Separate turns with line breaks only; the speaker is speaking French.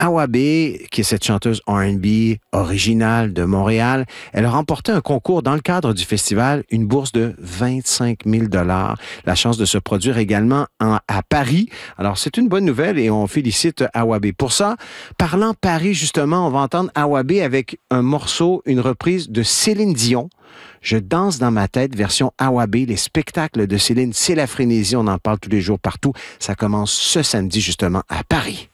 Awabe, qui est cette chanteuse R&B originale de Montréal, elle a remporté un concours dans le cadre du festival, une bourse de 25 000 $. La chance de se produire également à Paris. Alors, c'est une bonne nouvelle et on félicite Awabe. Pour ça, parlant Paris, justement, on va entendre Awabe avec un morceau, une reprise de Céline Dion. Je danse dans ma tête, version Awabe. Les spectacles de Céline, c'est la frénésie. On en parle tous les jours partout. Ça commence ce samedi, justement, à Paris.